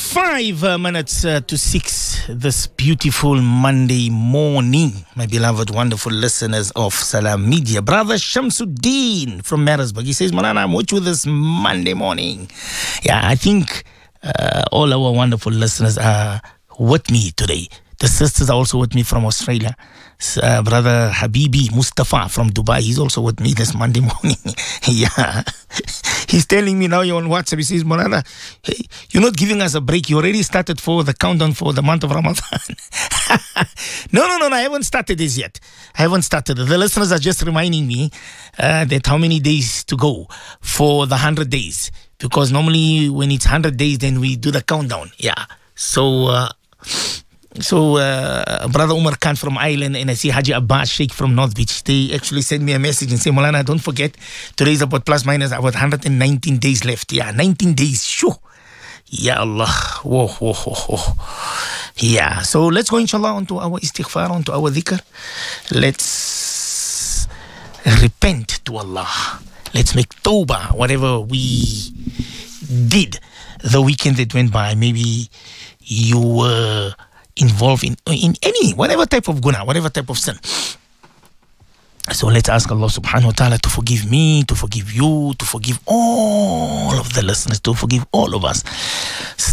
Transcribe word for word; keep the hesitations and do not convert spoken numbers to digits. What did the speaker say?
Five uh, minutes uh, to six this beautiful Monday morning, my beloved, wonderful listeners of Salam Media. Brother Shamsuddin from Maritzburg, he says, Malana, I'm with you this Monday morning. Yeah, I think uh, all our wonderful listeners are with me today. The sisters are also with me from Australia. Uh, brother Habibi Mustafa from Dubai, he's also with me this Monday morning. Yeah. He's telling me now you're on WhatsApp. He says, Molana, hey, you're not giving us a break. You already started for the countdown for the month of Ramadan. no, no, no, no. I haven't started this yet. I haven't started. The listeners are just reminding me uh, that how many days to go for the one hundred days. Because normally when it's one hundred days, then we do the countdown. Yeah. So... Uh, So, uh, Brother Umar Khan from Ireland and I see Haji Abbas Sheikh from North Beach. They actually sent me a message and say, Molana, don't forget, today's about plus minus about one hundred nineteen days left. Yeah, nineteen days. Sure. Ya Allah. Whoa, whoa, whoa, whoa. Yeah. So, let's go, inshallah, onto our istighfar, onto our dhikr. Let's repent to Allah. Let's make tawbah, whatever we did the weekend that went by. Maybe you were... Uh, involved in in any whatever type of guna, whatever type of sin. So let's ask Allah subhanahu wa ta'ala to forgive me, to forgive you, to forgive all of the listeners, to forgive all of us.